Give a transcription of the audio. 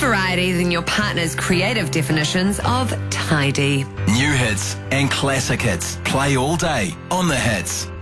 variety than your partner's creative definitions of tidy. New hits and classic hits play all day on The Hits.